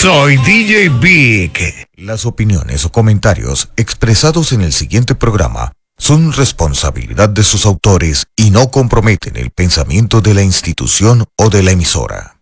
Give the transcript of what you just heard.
Soy DJ Big. Las opiniones o comentarios expresados en el siguiente programa son responsabilidad de sus autores y no comprometen el pensamiento de la institución o de la emisora.